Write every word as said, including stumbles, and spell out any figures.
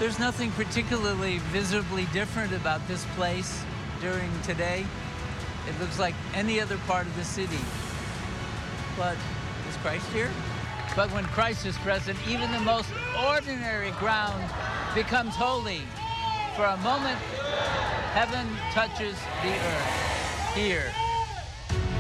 There's nothing particularly visibly different about this place during today. It looks like any other part of the city. But is Christ here? But when Christ is present, even the most ordinary ground becomes holy. For a moment, heaven touches the earth here.